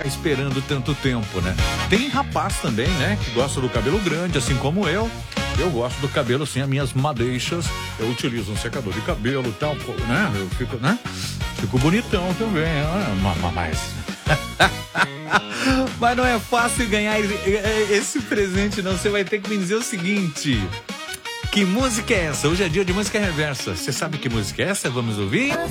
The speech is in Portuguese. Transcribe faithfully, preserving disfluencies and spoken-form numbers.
esperando tanto tempo, né? Tem rapaz também, né, que gosta do cabelo grande, assim como eu. Eu gosto do cabelo assim, as minhas madeixas. Eu utilizo um secador de cabelo e tal, né? Eu fico, né? Fico bonitão também, né? Mas... Mas não é fácil ganhar esse presente, não. Você vai ter que me dizer o seguinte: que música é essa? Hoje é dia de música reversa. Você sabe que música é essa? Vamos ouvir?